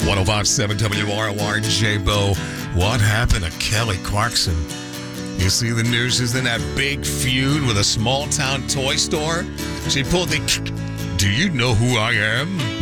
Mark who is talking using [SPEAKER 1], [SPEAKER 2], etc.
[SPEAKER 1] 1057 WROR J-Bo. What happened to Kelly Clarkson? You see the news is in that big feud with a small town toy store? She pulled the, do you know who I am?